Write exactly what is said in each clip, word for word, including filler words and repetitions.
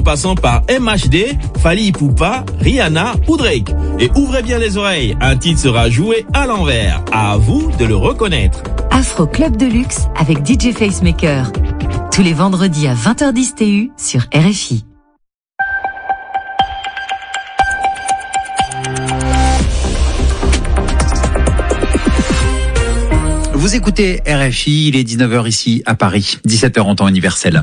passant par M H D, Fally Ipupa, Rihanna ou Drake. Et ouvrez bien les oreilles, un titre sera joué à l'envers. À vous de le reconnaître. Afro Club de Luxe avec D J Facemaker. Tous les vendredis à vingt heures dix T U sur R F I. Vous écoutez R F I, il est dix-neuf heures ici à Paris, dix-sept heures en temps universel.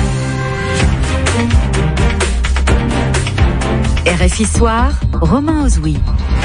R F I Soir, Romain Ozoui.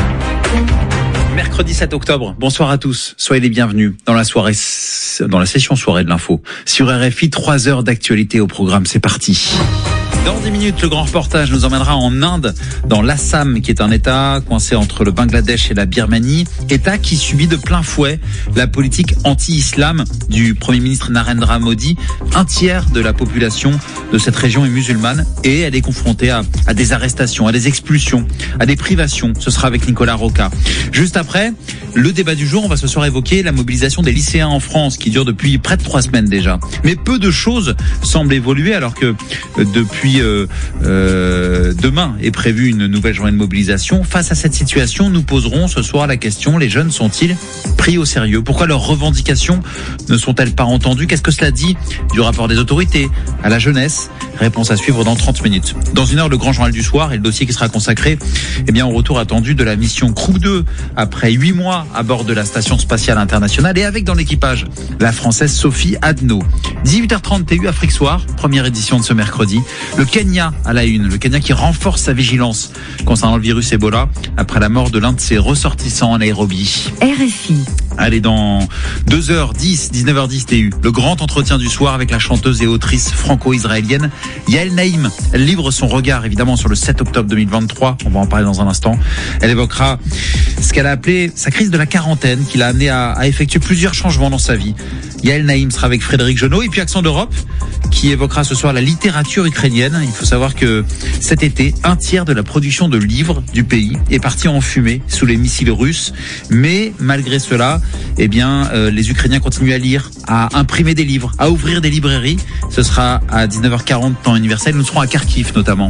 Mercredi sept octobre, bonsoir à tous, soyez les bienvenus dans la soirée, dans la session soirée de l'info. Sur R F I, trois heures d'actualité au programme, c'est parti. Dans dix minutes, le grand reportage nous emmènera en Inde, dans l'Assam, qui est un État coincé entre le Bangladesh et la Birmanie. État qui subit de plein fouet la politique anti-islam du Premier ministre Narendra Modi. Un tiers de la population de cette région est musulmane et elle est confrontée à, à des arrestations, à des expulsions, à des privations. Ce sera avec Nicolas Roca. Juste après, le débat du jour, on va ce soir évoquer la mobilisation des lycéens en France qui dure depuis près de trois semaines déjà. Mais peu de choses semblent évoluer alors que euh, depuis Euh, euh, demain est prévue une nouvelle journée de mobilisation. Face à cette situation, nous poserons ce soir la question, les jeunes sont-ils pris au sérieux? Pourquoi leurs revendications ne sont-elles pas entendues? Qu'est-ce que cela dit du rapport des autorités à la jeunesse? Réponse à suivre dans trente minutes. Dans une heure, le grand journal du soir et le dossier qui sera consacré eh bien, au retour attendu de la mission Crew deux après huit mois à bord de la Station Spatiale Internationale et avec dans l'équipage la Française Sophie Adno. dix-huit heures trente T U Afrique Soir, première édition de ce mercredi. Le Kenya à la une, le Kenya qui renforce sa vigilance concernant le virus Ebola après la mort de l'un de ses ressortissants en Nairobi. R F I. Allez, dans deux heures dix, dix-neuf heures dix T U, le grand entretien du soir avec la chanteuse et autrice franco-israélienne Yael Naïm. Elle livre son regard évidemment sur le sept octobre deux mille vingt-trois, on va en parler dans un instant. Elle évoquera ce qu'elle a appelé sa crise de la quarantaine qui l'a amené à, à effectuer plusieurs changements dans sa vie. Yael Naïm sera avec Frédéric Genot et puis Accent d'Europe qui évoquera ce soir la littérature ukrainienne. Il faut savoir que cet été, un tiers de la production de livres du pays est parti en fumée sous les missiles russes. Mais malgré cela, eh bien, euh, les Ukrainiens continuent à lire, à imprimer des livres, à ouvrir des librairies. Ce sera à dix-neuf heures quarante temps universel. Nous serons à Kharkiv notamment.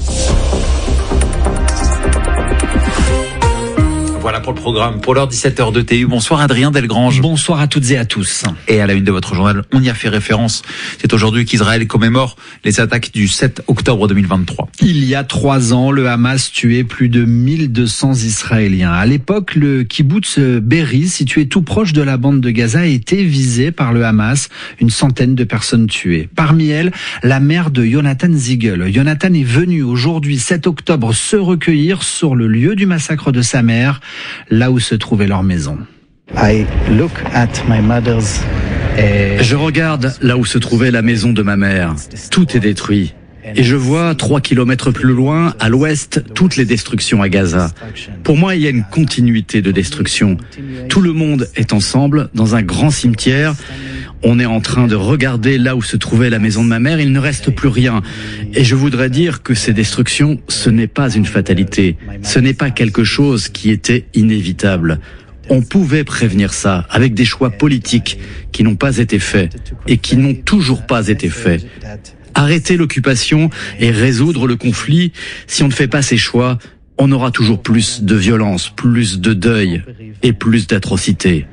Voilà pour le programme. Pour l'heure dix-sept heures de T U. Bonsoir Adrien Delgrange. Bonsoir à toutes et à tous. Et à la une de votre journal, on y a fait référence. C'est aujourd'hui qu'Israël commémore les attaques du sept octobre deux mille vingt-trois. Il y a trois ans, le Hamas tuait plus de mille deux cents Israéliens. À l'époque, le kibboutz Be'eri, situé tout proche de la bande de Gaza, était visé par le Hamas. Une centaine de personnes tuées. Parmi elles, la mère de Jonathan Ziegel. Jonathan est venu aujourd'hui, sept octobre, se recueillir sur le lieu du massacre de sa mère, là où se trouvait leur maison. I look at my mother's, uh... Je regarde là où se trouvait la maison de ma mère. Tout est détruit. Et je vois trois kilomètres plus loin, à l'ouest, toutes les destructions à Gaza. Pour moi, il y a une continuité de destruction. Tout le monde est ensemble dans un grand cimetière. On est en train de regarder là où se trouvait la maison de ma mère. Il ne reste plus rien. Et je voudrais dire que ces destructions, ce n'est pas une fatalité. Ce n'est pas quelque chose qui était inévitable. On pouvait prévenir ça avec des choix politiques qui n'ont pas été faits et qui n'ont toujours pas été faits. Arrêter l'occupation et résoudre le conflit, si on ne fait pas ces choix, on aura toujours plus de violence, plus de deuil et plus d'atrocités.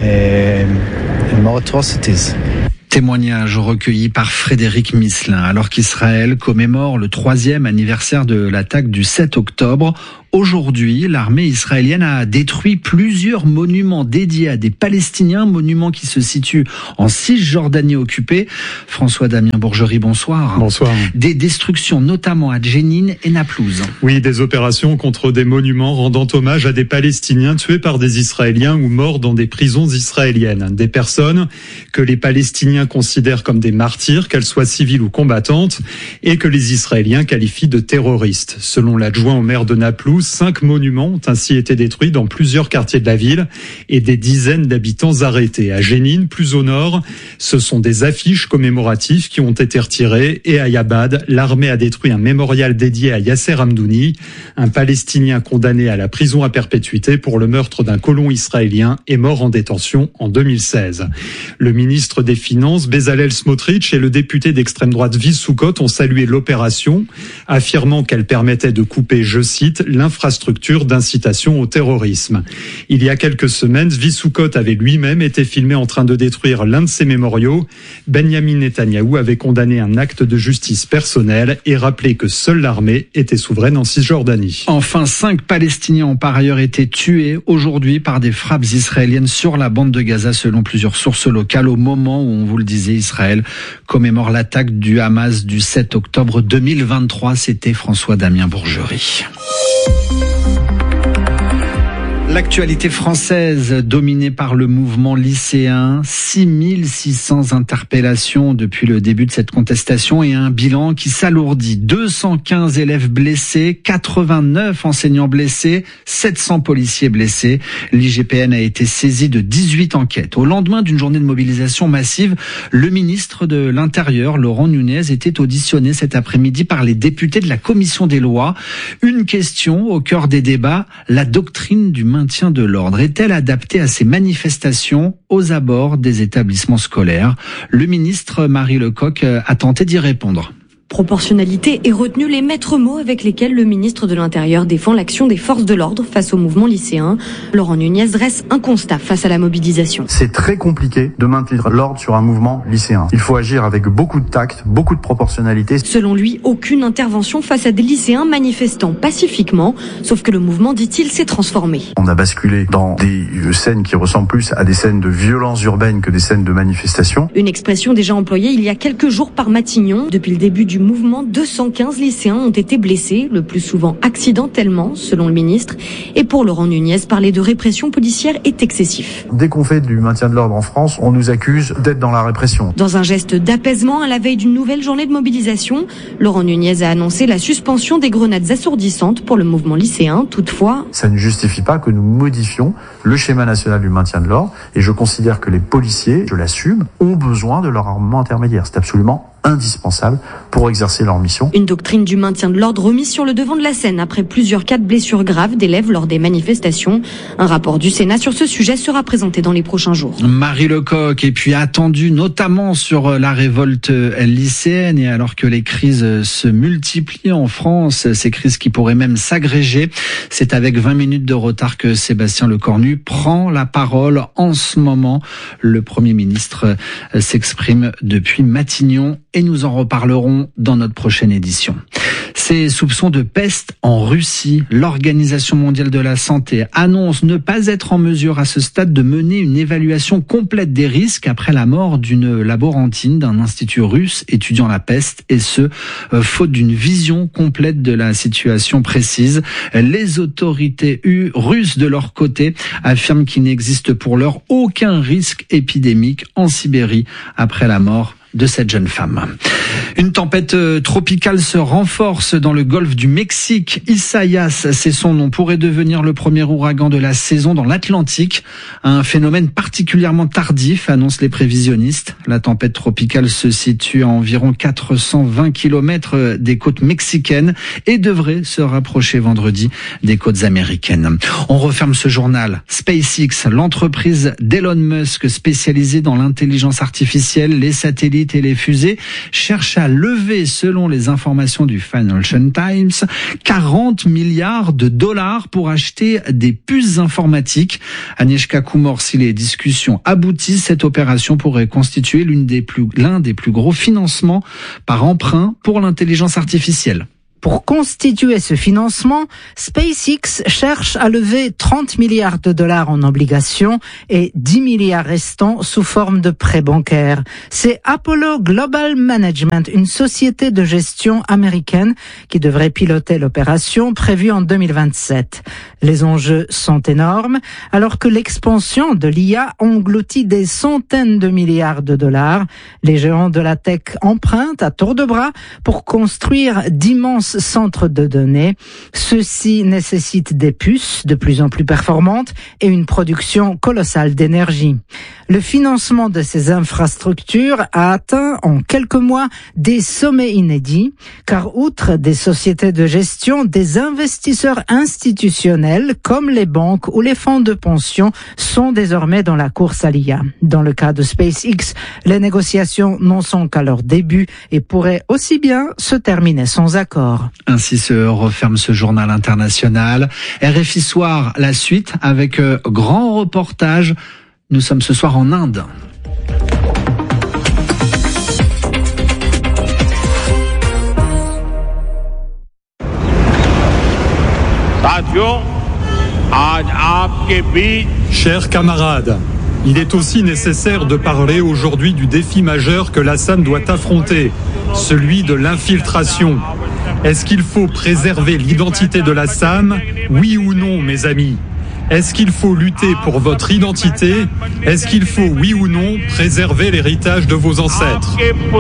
Témoignage recueilli par Frédéric Misselin. Alors qu'Israël commémore le troisième anniversaire de l'attaque du sept octobre, aujourd'hui, l'armée israélienne a détruit plusieurs monuments dédiés à des Palestiniens, monuments qui se situent en Cisjordanie occupée. François Damien Bourgerie, bonsoir. Bonsoir. Des destructions notamment à Jenin et Naplouse. Oui, des opérations contre des monuments rendant hommage à des Palestiniens tués par des Israéliens ou morts dans des prisons israéliennes. Des personnes que les Palestiniens considèrent comme des martyrs, qu'elles soient civiles ou combattantes, et que les Israéliens qualifient de terroristes. Selon l'adjoint au maire de Naplouse, douze, cinq monuments ont ainsi été détruits dans plusieurs quartiers de la ville et des dizaines d'habitants arrêtés. À Jenin, plus au nord, ce sont des affiches commémoratives qui ont été retirées et à Yabad, l'armée a détruit un mémorial dédié à Yasser Hamdouni, un Palestinien condamné à la prison à perpétuité pour le meurtre d'un colon israélien et mort en détention en deux mille seize. Le ministre des Finances, Bezalel Smotrich, et le député d'extrême droite Zvi Sukkot ont salué l'opération, affirmant qu'elle permettait de couper, je cite, l'infrastructure d'incitation au terrorisme. Il y a quelques semaines, Zvi Sukkot avait lui-même été filmé en train de détruire l'un de ses mémoriaux. Benyamin Netanyahou avait condamné un acte de justice personnelle et rappelé que seule l'armée était souveraine en Cisjordanie. Enfin, cinq Palestiniens ont par ailleurs été tués aujourd'hui par des frappes israéliennes sur la bande de Gaza, selon plusieurs sources locales, au moment où, on vous le disait, Israël commémore l'attaque du Hamas du sept octobre deux mille vingt-trois. C'était François-Damien Bourgerie. L'actualité française dominée par le mouvement lycéen, six mille six cents interpellations depuis le début de cette contestation et un bilan qui s'alourdit. deux cent quinze élèves blessés, quatre-vingt-neuf enseignants blessés, sept cents policiers blessés. L'I G P N a été saisi de dix-huit enquêtes. Au lendemain d'une journée de mobilisation massive, le ministre de l'Intérieur, Laurent Nunez, était auditionné cet après-midi par les députés de la commission des lois. Une question au cœur des débats, la doctrine du maintien de l'ordre est-elle adaptée à ces manifestations aux abords des établissements scolaires? Le ministre Marie Lecoq a tenté d'y répondre. Proportionnalité et retenue, les maîtres mots avec lesquels le ministre de l'Intérieur défend l'action des forces de l'ordre face au mouvement lycéen. Laurent Nunez dresse un constat face à la mobilisation. C'est très compliqué de maintenir l'ordre sur un mouvement lycéen. Il faut agir avec beaucoup de tact, beaucoup de proportionnalité. Selon lui, aucune intervention face à des lycéens manifestant pacifiquement, sauf que le mouvement, dit-il, s'est transformé. On a basculé dans des scènes qui ressemblent plus à des scènes de violence urbaine que des scènes de manifestation. Une expression déjà employée il y a quelques jours par Matignon. Depuis le début du mouvement, deux cent quinze lycéens ont été blessés, le plus souvent accidentellement, selon le ministre. Et pour Laurent Nunez, parler de répression policière est excessif. Dès qu'on fait du maintien de l'ordre en France, on nous accuse d'être dans la répression. Dans un geste d'apaisement à la veille d'une nouvelle journée de mobilisation, Laurent Nunez a annoncé la suspension des grenades assourdissantes pour le mouvement lycéen. Toutefois, ça ne justifie pas que nous modifions le schéma national du maintien de l'ordre. Et je considère que les policiers, je l'assume, ont besoin de leur armement intermédiaire. C'est absolument indispensable pour exercer leur mission. Une doctrine du maintien de l'ordre remise sur le devant de la scène après plusieurs cas de blessures graves d'élèves lors des manifestations. Un rapport du Sénat sur ce sujet sera présenté dans les prochains jours. Marie Lecoq, et puis attendu notamment sur la révolte lycéenne, et alors que les crises se multiplient en France, ces crises qui pourraient même s'agréger, c'est avec vingt minutes de retard que Sébastien Lecornu prend la parole en ce moment. Le Premier ministre s'exprime depuis Matignon et nous en reparlerons dans notre prochaine édition. Ces soupçons de peste en Russie, l'Organisation mondiale de la santé annonce ne pas être en mesure à ce stade de mener une évaluation complète des risques après la mort d'une laborantine d'un institut russe étudiant la peste, et ce, faute d'une vision complète de la situation précise. Les autorités russes, de leur côté, affirment qu'il n'existe pour l'heure aucun risque épidémique en Sibérie après la mort de cette jeune femme. Une tempête tropicale se renforce dans le golfe du Mexique. Isaias, c'est son nom, pourrait devenir le premier ouragan de la saison dans l'Atlantique. Un phénomène particulièrement tardif, annoncent les prévisionnistes. La tempête tropicale se situe à environ quatre cent vingt kilomètres des côtes mexicaines et devrait se rapprocher vendredi des côtes américaines. On referme ce journal. SpaceX, l'entreprise d'Elon Musk spécialisée dans l'intelligence artificielle, les satellites et les fusées, cherche à lever, selon les informations du Financial Times, quarante milliards de dollars pour acheter des puces informatiques. Agnieszka Kumor, si les discussions aboutissent, cette opération pourrait constituer l'une des plus, l'un des plus gros financements par emprunt pour l'intelligence artificielle. Pour constituer ce financement, SpaceX cherche à lever trente milliards de dollars en obligations et dix milliards restants sous forme de prêts bancaires. C'est Apollo Global Management, une société de gestion américaine qui devrait piloter l'opération prévue en deux mille vingt-sept. Les enjeux sont énormes, alors que l'expansion de l'I A engloutit des centaines de milliards de dollars. Les géants de la tech empruntent à tour de bras pour construire d'immenses immenses centres de données. Ceux-ci nécessitent des puces de plus en plus performantes et une production colossale d'énergie. Le financement de ces infrastructures a atteint en quelques mois des sommets inédits, car outre des sociétés de gestion, des investisseurs institutionnels comme les banques ou les fonds de pension sont désormais dans la course à l'I A. Dans le cas de SpaceX, les négociations n'en sont qu'à leur début et pourraient aussi bien se terminer sans accord. Ainsi se referme ce journal international. R F I Soir, la suite avec euh, grand reportage. Nous sommes ce soir en Inde. Chers camarades, il est aussi nécessaire de parler aujourd'hui du défi majeur que l'Assam doit affronter, celui de l'infiltration. Est-ce qu'il faut préserver l'identité de l'Assam? Oui ou non, mes amis? Est-ce qu'il faut lutter pour votre identité? Est-ce qu'il faut, oui ou non, préserver l'héritage de vos ancêtres?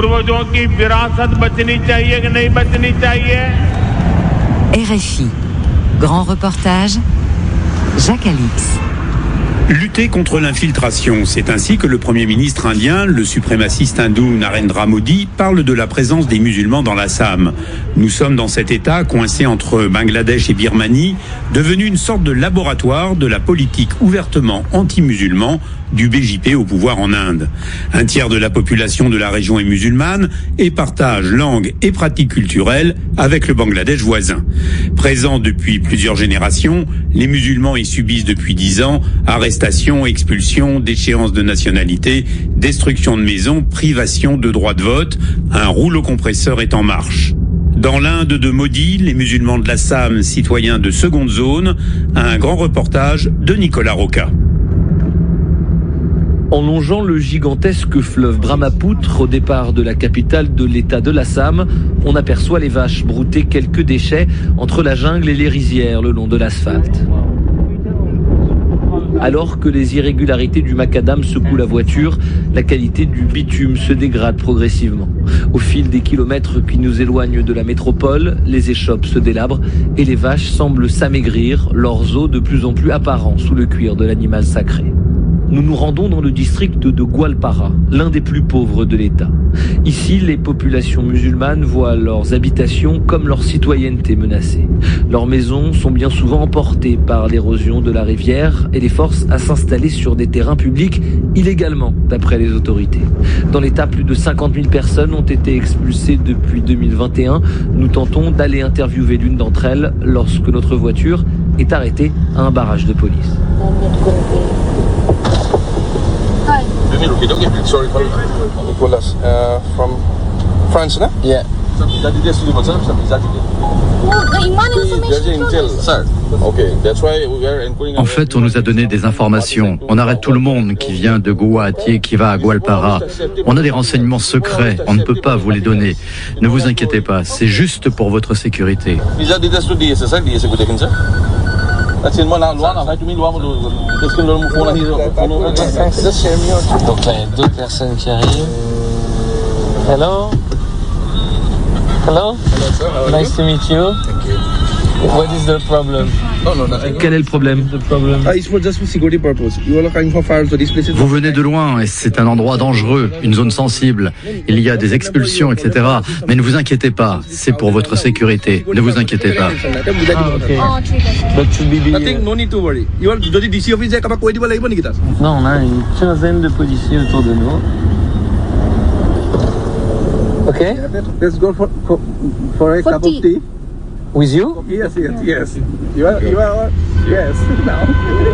R F I. Grand reportage, Jacques Alix. Lutter contre l'infiltration, c'est ainsi que le Premier ministre indien, le suprémaciste hindou Narendra Modi, parle de la présence des musulmans dans l'Assam. Nous sommes dans cet État coincé entre Bangladesh et Birmanie, devenu une sorte de laboratoire de la politique ouvertement anti-musulman du B J P au pouvoir en Inde. Un tiers de la population de la région est musulmane et partage langue et pratiques culturelles avec le Bangladesh voisin. Présents depuis plusieurs générations, les musulmans y subissent depuis dix ans arrestations, expulsions, déchéances de nationalité, destruction de maisons, privation de droit de vote. Un rouleau compresseur est en marche. Dans l'Inde de Modi, les musulmans de l'Assam, citoyens de seconde zone, un grand reportage de Nicolas Roca. En longeant le gigantesque fleuve Brahmapoutre au départ de la capitale de l'État de l'Assam, on aperçoit les vaches brouter quelques déchets entre la jungle et les rizières le long de l'asphalte. Alors que les irrégularités du macadam secouent la voiture, la qualité du bitume se dégrade progressivement. Au fil des kilomètres qui nous éloignent de la métropole, les échoppes se délabrent et les vaches semblent s'amaigrir, leurs os de plus en plus apparents sous le cuir de l'animal sacré. Nous nous rendons dans le district de Gwalpara, l'un des plus pauvres de l'État. Ici, les populations musulmanes voient leurs habitations comme leur citoyenneté menacée. Leurs maisons sont bien souvent emportées par l'érosion de la rivière et les forcent à s'installer sur des terrains publics illégalement, d'après les autorités. Dans l'État, plus de cinquante mille personnes ont été expulsées depuis deux mille vingt et un. Nous tentons d'aller interviewer l'une d'entre elles lorsque notre voiture est arrêtée à un barrage de police. Sorry, Nicolas, uh, from France, no? Yeah. En fait, on nous a donné des informations. On arrête tout le monde qui vient de Guwahati et qui va à Gwalpara. On a des renseignements secrets. On ne peut pas vous les donner. Ne vous inquiétez pas. C'est juste pour votre sécurité. Donc là, il y a deux personnes qui arrivent. Hello. Hello. Nice to meet you. What is the problem? Quel est le problème? Vous venez de loin et c'est un endroit dangereux, une zone sensible. Il y a des expulsions, et cetera. Mais ne vous inquiétez pas, c'est pour votre sécurité. Ne vous inquiétez pas. Ah, okay. But to be Nothing, no need to worry. You are the D C officer, Non, on a une quinzaine de policiers autour de nous. Okay. Let's go for for, for a cup of tea. With you? Yes, yes, yes. You are, you are, yes. Now.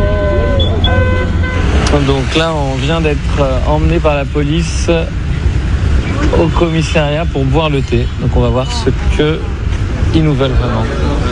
Donc là, on vient d'être emmené par la police au commissariat pour boire le thé. Donc on va voir ce que ils nous veulent vraiment.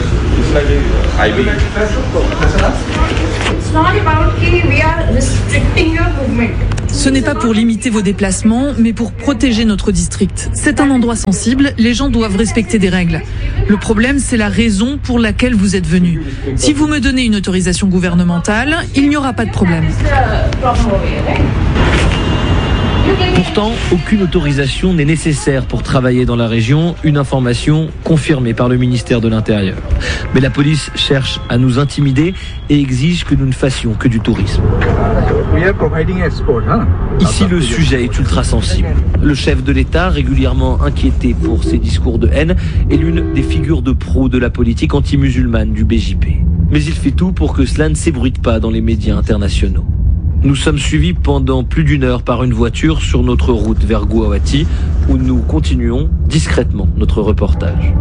It's not about that we are restricting your movement. Ce n'est pas pour limiter vos déplacements, mais pour protéger notre district. C'est un endroit sensible, les gens doivent respecter des règles. Le problème, c'est la raison pour laquelle vous êtes venus. Si vous me donnez une autorisation gouvernementale, il n'y aura pas de problème. Pourtant, aucune autorisation n'est nécessaire pour travailler dans la région, une information confirmée par le ministère de l'Intérieur. Mais la police cherche à nous intimider et exige que nous ne fassions que du tourisme. Ici, le sujet est ultra sensible. Le chef de l'État, régulièrement inquiété pour ses discours de haine, est l'une des figures de proue de la politique anti-musulmane du B J P. Mais il fait tout pour que cela ne s'ébruite pas dans les médias internationaux. Nous sommes suivis pendant plus d'une heure par une voiture sur notre route vers Guwahati, où nous continuons discrètement notre reportage.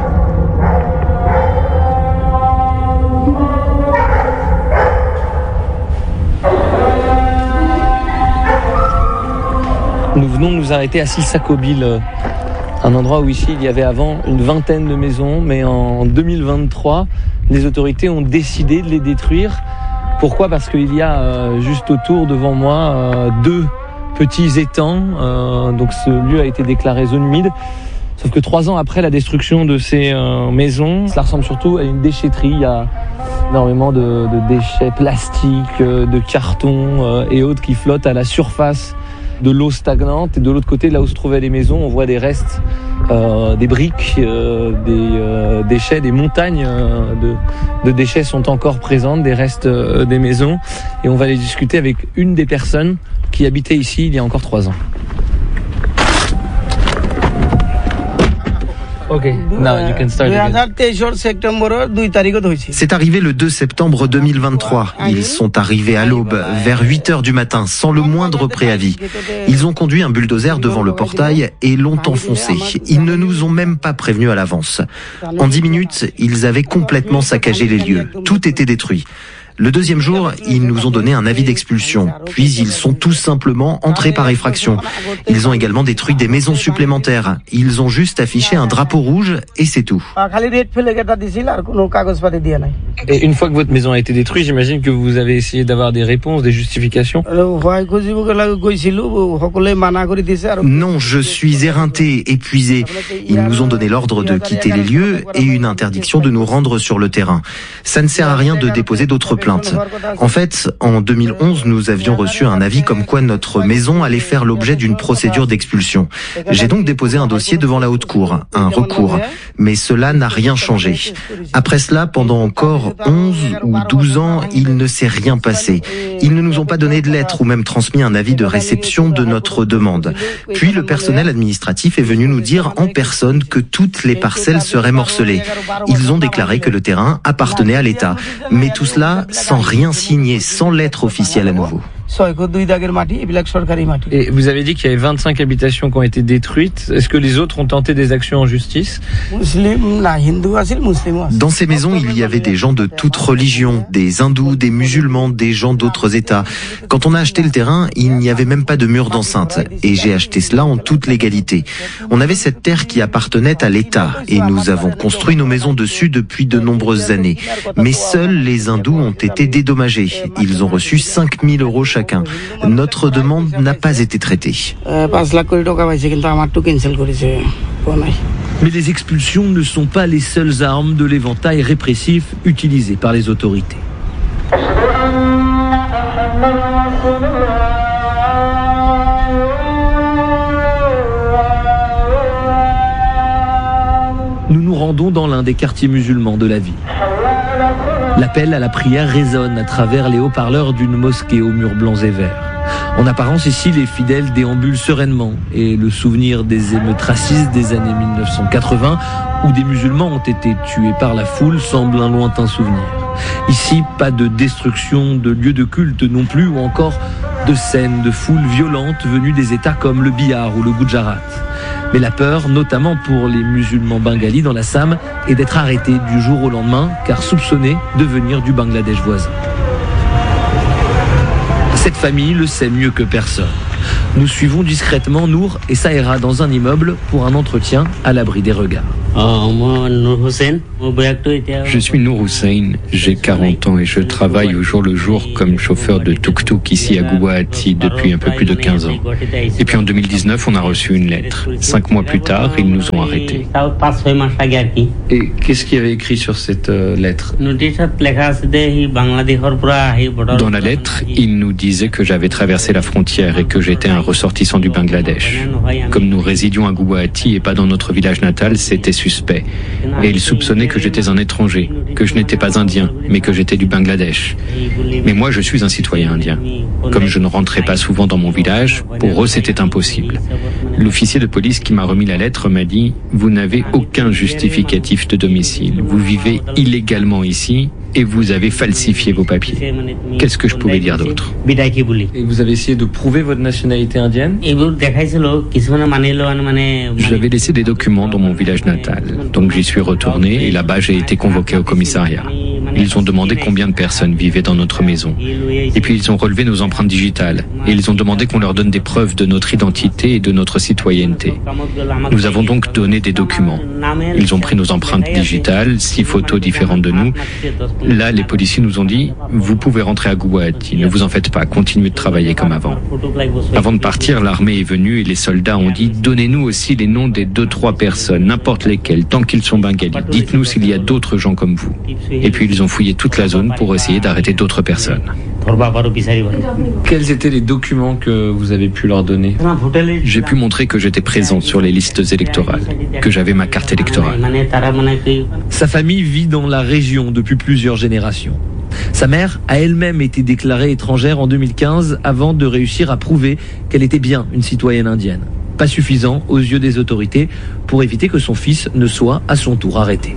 Nous venons de nous arrêter à Sissakobil, un endroit où ici il y avait avant une vingtaine de maisons, mais en deux mille vingt-trois, les autorités ont décidé de les détruire. Pourquoi ? Parce qu'il y a euh, juste autour, devant moi, euh, deux petits étangs. Euh, donc ce lieu a été déclaré zone humide. Sauf que trois ans après la destruction de ces euh, maisons, cela ressemble surtout à une déchetterie. Il y a énormément de, de déchets plastiques, euh, de cartons euh, et autres qui flottent à la surface de l'eau stagnante. Et de l'autre côté, là où se trouvaient les maisons, on voit des restes, euh, des briques, euh, des euh, déchets, des montagnes euh, de, de déchets sont encore présentes, des restes euh, des maisons. Et on va aller discuter avec une des personnes qui habitait ici il y a encore trois ans. Okay. Now you can start again. C'est arrivé le deux septembre deux mille vingt-trois. Ils sont arrivés à l'aube, vers huit heures du matin, sans le moindre préavis. Ils ont conduit un bulldozer devant le portail et l'ont enfoncé. Ils ne nous ont même pas prévenus à l'avance. En dix minutes, ils avaient complètement saccagé les lieux. Tout était détruit. Le deuxième jour, ils nous ont donné un avis d'expulsion. Puis ils sont tout simplement entrés par effraction. Ils ont également détruit des maisons supplémentaires. Ils ont juste affiché un drapeau rouge et c'est tout. Et une fois que votre maison a été détruite, j'imagine que vous avez essayé d'avoir des réponses, des justifications ? Non, je suis éreinté, épuisé. Ils nous ont donné l'ordre de quitter les lieux et une interdiction de nous rendre sur le terrain. Ça ne sert à rien de déposer d'autres plaintes. En fait, en deux mille onze, nous avions reçu un avis comme quoi notre maison allait faire l'objet d'une procédure d'expulsion. J'ai donc déposé un dossier devant la haute cour, un recours. Mais cela n'a rien changé. Après cela, pendant encore onze ou douze ans, il ne s'est rien passé. Ils ne nous ont pas donné de lettre ou même transmis un avis de réception de notre demande. Puis le personnel administratif est venu nous dire en personne que toutes les parcelles seraient morcelées. Ils ont déclaré que le terrain appartenait à l'État. Mais tout cela sans rien signer, sans lettre officielle à nouveau. Et vous avez dit qu'il y avait vingt-cinq habitations qui ont été détruites. Est-ce que les autres ont tenté des actions en justice ? Dans ces maisons, il y avait des gens de toutes religions, des hindous, des musulmans, des gens d'autres États. Quand on a acheté le terrain, il n'y avait même pas de mur d'enceinte. Et j'ai acheté cela en toute légalité. On avait cette terre qui appartenait à l'État et nous avons construit nos maisons dessus depuis de nombreuses années. Mais seuls les hindous ont été dédommagés. Ils ont reçu cinq mille euros chacun. Notre demande n'a pas été traitée. Mais les expulsions ne sont pas les seules armes de l'éventail répressif utilisé par les autorités. Nous nous rendons dans l'un des quartiers musulmans de la ville. L'appel à la prière résonne à travers les haut-parleurs d'une mosquée aux murs blancs et verts. En apparence, ici, les fidèles déambulent sereinement et le souvenir des émeutes racistes des années mille neuf cent quatre-vingts où des musulmans ont été tués par la foule semble un lointain souvenir. Ici, pas de destruction de lieux de culte non plus ou encore de scènes de foules violentes venues des États comme le Bihar ou le Gujarat. Mais la peur, notamment pour les musulmans bengalis dans l'Assam, est d'être arrêtés du jour au lendemain, car soupçonnés de venir du Bangladesh voisin. Cette famille le sait mieux que personne. Nous suivons discrètement Nour et Saïra dans un immeuble pour un entretien à l'abri des regards. Je suis Nour Hussein, j'ai quarante ans et je travaille au jour le jour comme chauffeur de tuk-tuk ici à Guwahati depuis un peu plus de quinze ans. Et puis en deux mille dix-neuf, on a reçu une lettre. Cinq mois plus tard, ils nous ont arrêtés. Et qu'est-ce qu'il y avait écrit sur cette euh, lettre ? Dans la lettre, il nous disait que j'avais traversé la frontière et que j'étais un ressortissant du Bangladesh. Comme nous résidions à Guwahati et pas dans notre village natal, c'était suspect. Et ils soupçonnaient que j'étais un étranger, que je n'étais pas indien, mais que j'étais du Bangladesh. Mais moi, je suis un citoyen indien. Comme je ne rentrais pas souvent dans mon village, pour eux, c'était impossible. L'officier de police qui m'a remis la lettre m'a dit « Vous n'avez aucun justificatif de domicile. Vous vivez illégalement ici et vous avez falsifié vos papiers. » Qu'est-ce que je pouvais dire d'autre? Et vous avez essayé de prouver votre nationalité indienne? J'avais laissé des documents dans mon village natal. Donc j'y suis retourné et là-bas j'ai été convoqué au commissariat. Ils ont demandé combien de personnes vivaient dans notre maison. Et puis ils ont relevé nos empreintes digitales. Et ils ont demandé qu'on leur donne des preuves de notre identité et de notre citoyenneté. Nous avons donc donné des documents. Ils ont pris nos empreintes digitales, six photos différentes de nous. Là, les policiers nous ont dit « Vous pouvez rentrer à Guwahati, ne vous en faites pas, continuez de travailler comme avant. » Avant de partir, l'armée est venue et les soldats ont dit « Donnez-nous aussi les noms des deux, trois personnes, n'importe lesquelles, tant qu'ils sont bengalis. Dites-nous s'il y a d'autres gens comme vous. » Et puis ils ont fouillé toute la zone pour essayer d'arrêter d'autres personnes. Quels étaient les documents que vous avez pu leur donner? J'ai pu montrer que j'étais présent sur les listes électorales, que j'avais ma carte électorale. Sa famille vit dans la région depuis plusieurs générations. Sa mère a elle-même été déclarée étrangère en deux mille quinze avant de réussir à prouver qu'elle était bien une citoyenne indienne. Pas suffisant aux yeux des autorités pour éviter que son fils ne soit à son tour arrêté.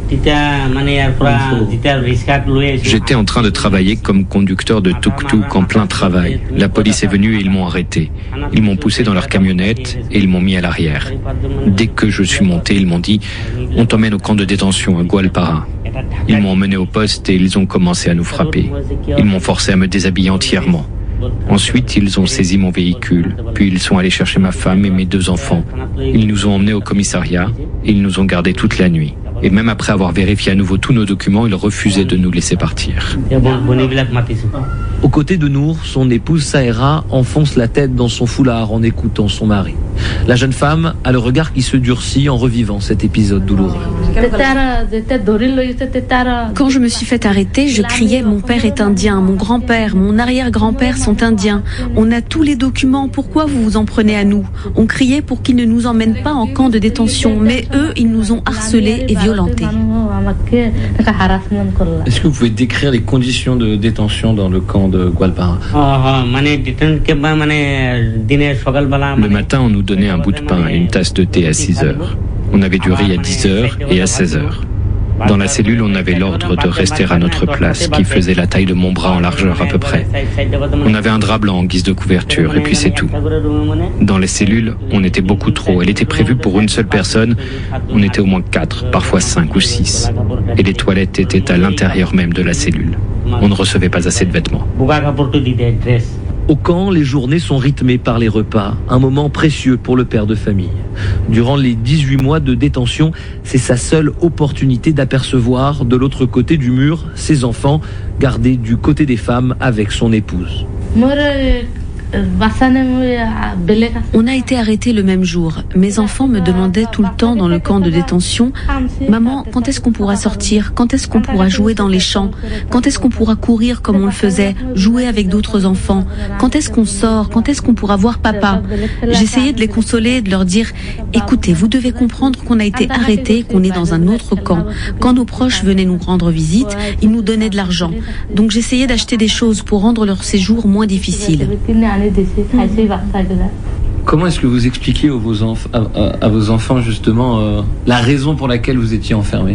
J'étais en train de travailler comme conducteur de tuk-tuk en plein travail. La police est venue et ils m'ont arrêté. Ils m'ont poussé dans leur camionnette et ils m'ont mis à l'arrière. Dès que je suis monté, ils m'ont dit « On t'emmène au camp de détention à Goalpara ». Ils m'ont emmené au poste et ils ont commencé à nous frapper. Ils m'ont forcé à me déshabiller entièrement. Ensuite, ils ont saisi mon véhicule, puis ils sont allés chercher ma femme et mes deux enfants. Ils nous ont emmenés au commissariat et ils nous ont gardés toute la nuit. Et même après avoir vérifié à nouveau tous nos documents, ils refusaient de nous laisser partir. Aux côtés de Nour, son épouse Saïra enfonce la tête dans son foulard en écoutant son mari. La jeune femme a le regard qui se durcit en revivant cet épisode douloureux. Quand je me suis fait arrêter, je criais « Mon père est indien, mon grand-père, mon arrière-grand-père sont indiens. On a tous les documents, pourquoi vous vous en prenez à nous ?» On criait pour qu'ils ne nous emmènent pas en camp de détention, mais eux, ils nous ont harcelés et violentés. Est-ce que vous pouvez décrire les conditions de détention dans le camp de Goalpara? Le matin, on nous donnait un bout de pain et une tasse de thé à six heures. On avait du riz à dix heures et à seize heures. Dans la cellule, on avait l'ordre de rester à notre place, qui faisait la taille de mon bras en largeur à peu près. On avait un drap blanc en guise de couverture, et puis c'est tout. Dans les cellules, on était beaucoup trop. Elle était prévue pour une seule personne. On était au moins quatre, parfois cinq ou six. Et les toilettes étaient à l'intérieur même de la cellule. On ne recevait pas assez de vêtements. Au camp, les journées sont rythmées par les repas, un moment précieux pour le père de famille. Durant les dix-huit mois de détention, c'est sa seule opportunité d'apercevoir de l'autre côté du mur ses enfants, gardés du côté des femmes avec son épouse. On a été arrêtés le même jour. Mes enfants me demandaient tout le temps dans le camp de détention « Maman, quand est-ce qu'on pourra sortir? Quand est-ce qu'on pourra jouer dans les champs? Quand est-ce qu'on pourra courir comme on le faisait? Jouer avec d'autres enfants? Quand est-ce qu'on sort? Quand est-ce qu'on pourra voir papa ?» J'essayais de les consoler et de leur dire « Écoutez, vous devez comprendre qu'on a été arrêtés, qu'on est dans un autre camp. Quand nos proches venaient nous rendre visite, ils nous donnaient de l'argent. Donc j'essayais d'acheter des choses pour rendre leur séjour moins difficile. » Comment est-ce que vous expliquez à vos, enf- à, à, à vos enfants justement euh, la raison pour laquelle vous étiez enfermé?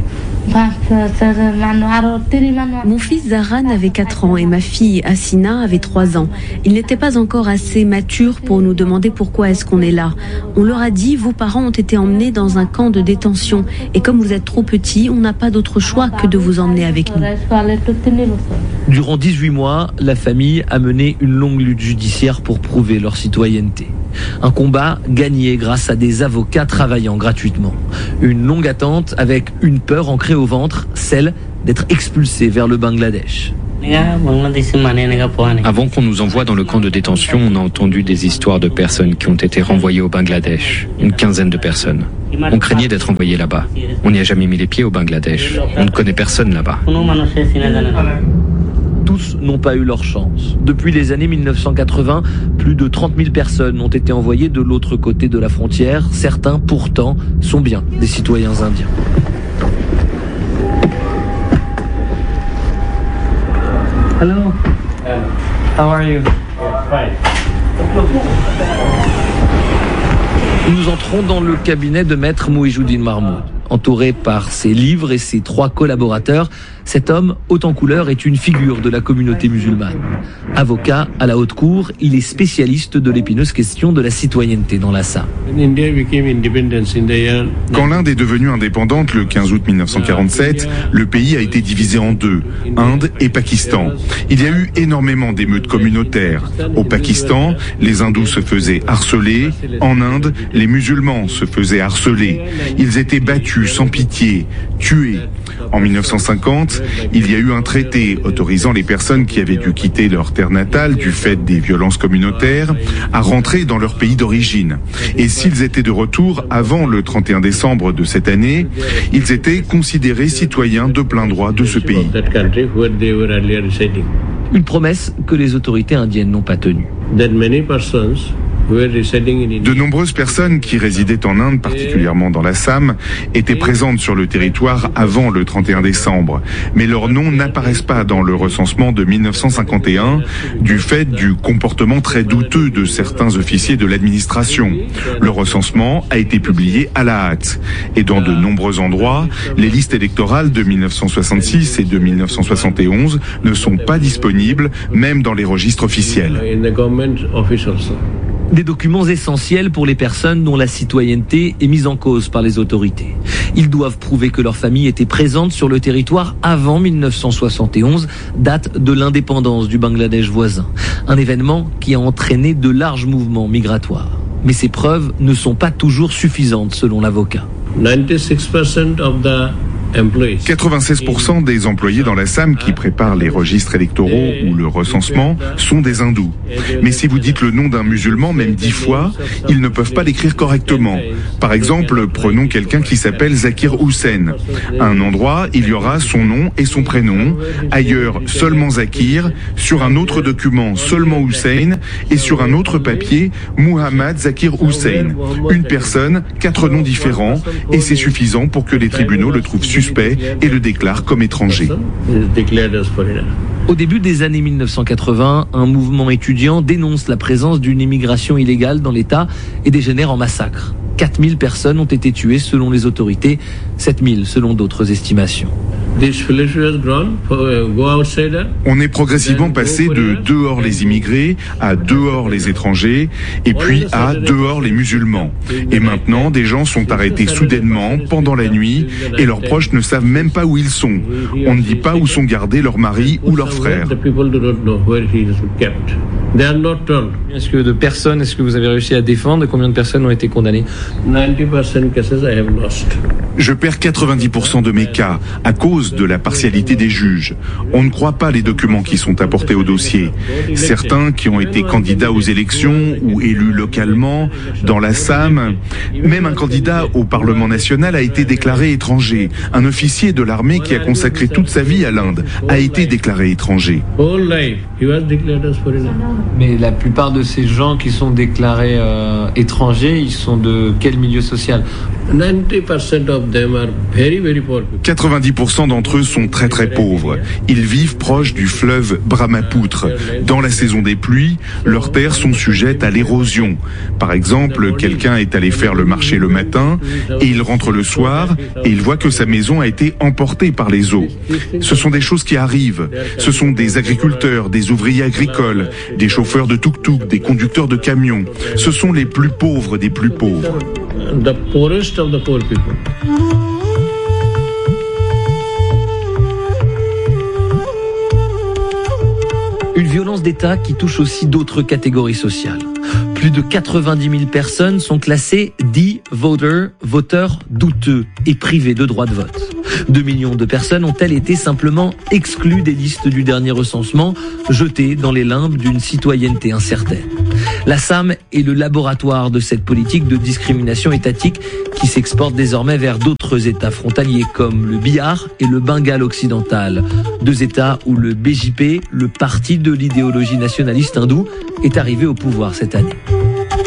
Mon fils Zaran avait quatre ans et ma fille Assina avait trois ans. Ils n'étaient pas encore assez matures pour nous demander pourquoi est-ce qu'on est là. On leur a dit, vos parents ont été emmenés dans un camp de détention et comme vous êtes trop petits, on n'a pas d'autre choix que de vous emmener avec nous. Durant dix-huit mois, la famille a mené une longue lutte judiciaire pour prouver leur citoyenneté. Un combat gagné grâce à des avocats travaillant gratuitement. Une longue attente avec une peur ancrée au ventre, celle d'être expulsé vers le Bangladesh. Avant qu'on nous envoie dans le camp de détention, on a entendu des histoires de personnes qui ont été renvoyées au Bangladesh. Une quinzaine de personnes. On craignait d'être envoyé là-bas. On n'y a jamais mis les pieds au Bangladesh. On ne connaît personne là-bas. Tous n'ont pas eu leur chance. Depuis les années mille neuf cent quatre-vingts, plus de trente mille personnes ont été envoyées de l'autre côté de la frontière. Certains, pourtant, sont bien des citoyens indiens. Hello. How are you? Fine. Nous entrons dans le cabinet de maître Mouhijoudine Mahmoud. Entouré par ses livres et ses trois collaborateurs, cet homme, haut en couleur, est une figure de la communauté musulmane. Avocat à la haute cour, il est spécialiste de l'épineuse question de la citoyenneté dans l'Assam. Quand l'Inde est devenue indépendante le quinze août mille neuf cent quarante-sept, le pays a été divisé en deux, Inde et Pakistan. Il y a eu énormément d'émeutes communautaires. Au Pakistan, les hindous se faisaient harceler. En Inde, les musulmans se faisaient harceler. Ils étaient battus sans pitié, tués. En mille neuf cent cinquante, il y a eu un traité autorisant les personnes qui avaient dû quitter leur terre natale du fait des violences communautaires à rentrer dans leur pays d'origine. Et s'ils étaient de retour avant le trente et un décembre de cette année, ils étaient considérés citoyens de plein droit de ce pays. Une promesse que les autorités indiennes n'ont pas tenue. De nombreuses personnes qui résidaient en Inde, particulièrement dans l'Assam, étaient présentes sur le territoire avant le trente et un décembre. Mais leurs noms n'apparaissent pas dans le recensement de mille neuf cent cinquante et un du fait du comportement très douteux de certains officiers de l'administration. Le recensement a été publié à la hâte. Et dans de nombreux endroits, les listes électorales de mille neuf cent soixante-six et de mille neuf cent soixante et onze ne sont pas disponibles, même dans les registres officiels. Des documents essentiels pour les personnes dont la citoyenneté est mise en cause par les autorités. Ils doivent prouver que leur famille était présente sur le territoire avant mille neuf cent soixante et onze, date de l'indépendance du Bangladesh voisin. Un événement qui a entraîné de larges mouvements migratoires. Mais ces preuves ne sont pas toujours suffisantes selon l'avocat. quatre-vingt-seize pour cent des employés dans l'Assam qui préparent les registres électoraux ou le recensement sont des hindous. Mais si vous dites le nom d'un musulman, même dix fois, ils ne peuvent pas l'écrire correctement. Par exemple, prenons quelqu'un qui s'appelle Zakir Hussain. À un endroit, il y aura son nom et son prénom. Ailleurs, seulement Zakir. Sur un autre document, seulement Hussain. Et sur un autre papier, Muhammad Zakir Hussain. Une personne, quatre noms différents. Et c'est suffisant pour que les tribunaux le trouvent suspect et le déclare comme étranger. Au début des années mille neuf cent quatre-vingts, un mouvement étudiant dénonce la présence d'une immigration illégale dans l'État et dégénère en massacre. quatre mille personnes ont été tuées selon les autorités, sept mille selon d'autres estimations. On est progressivement passé de dehors les immigrés à dehors les étrangers et puis à dehors les musulmans. Et maintenant, des gens sont arrêtés soudainement pendant la nuit et leurs proches ne savent même pas où ils sont. On ne dit pas où sont gardés leurs maris ou leurs frères. Est-ce que de personnes, est-ce que vous avez réussi à défendre? Combien de personnes ont été condamnées? Je perds quatre-vingt-dix pour cent de mes cas à cause de la partialité des juges. On ne croit pas les documents qui sont apportés au dossier. Certains qui ont été candidats aux élections ou élus localement dans l'Assam, même un candidat au Parlement national a été déclaré étranger. Un officier de l'armée qui a consacré toute sa vie à l'Inde a été déclaré étranger. Mais la plupart de ces gens qui sont déclarés euh, étrangers, ils sont de quel milieu social? quatre-vingt-dix pour cent d'entre eux sont très très pauvres. Ils vivent proches du fleuve Brahmapoutre. Dans la saison des pluies, leurs terres sont sujettes à l'érosion. Par exemple, quelqu'un est allé faire le marché le matin et il rentre le soir et il voit que sa maison a été emportée par les eaux. Ce sont des choses qui arrivent. Ce sont des agriculteurs, des ouvriers agricoles, des chauffeurs de tuk-tuk, des conducteurs de camions. Ce sont les plus pauvres des plus pauvres. The poorest of the poor people. Une violence d'État qui touche aussi d'autres catégories sociales. Plus de quatre-vingt-dix mille personnes sont classées D voter, voteurs douteux et privés de droit de vote. Deux millions de personnes ont-elles été simplement exclues des listes du dernier recensement, jetées dans les limbes d'une citoyenneté incertaine. L'Assam est le laboratoire de cette politique de discrimination étatique qui s'exporte désormais vers d'autres États frontaliers comme le Bihar et le Bengale occidental. Deux États où le B J P, le parti de l'idéologie nationaliste hindoue, est arrivé au pouvoir cette année.